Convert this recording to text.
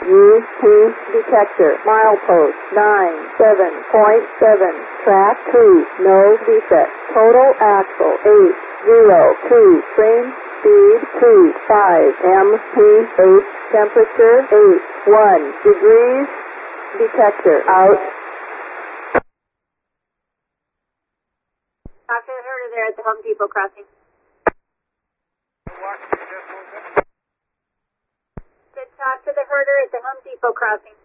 UP detector. Milepost 97.7. Track 2. No defect. Total axle 802. Frame speed 25 mph. Temperature 81 degrees. Detector out. Talk to the herder there at the Home Depot crossing. Said talk to the herder at the Home Depot crossing.